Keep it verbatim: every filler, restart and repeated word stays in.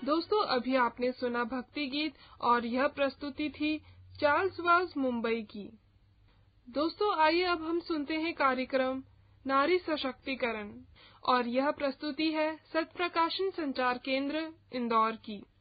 दोस्तों, अभी आपने सुना भक्ति गीत और यह प्रस्तुति थी चार्ल्स वाज मुंबई की। दोस्तों, आइए अब हम सुनते हैं कार्यक्रम नारी सशक्तिकरण और यह प्रस्तुति है सत्प्रकाशन संचार केंद्र इंदौर की।